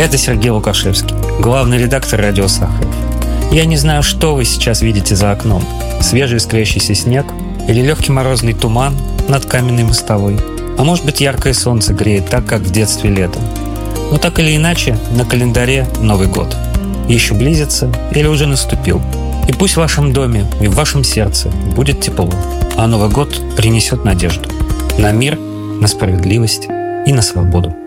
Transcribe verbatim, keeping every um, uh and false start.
Это Сергей Лукашевский, главный редактор радио Сахаров. Я не знаю, что вы сейчас видите за окном. Свежий искрящийся снег или легкий морозный туман над каменной мостовой. А может быть, яркое солнце греет так, как в детстве летом. Но так или иначе, на календаре Новый год. Еще близится или уже наступил. И пусть в вашем доме и в вашем сердце будет тепло. А Новый год принесет надежду. На мир, на справедливость и на свободу.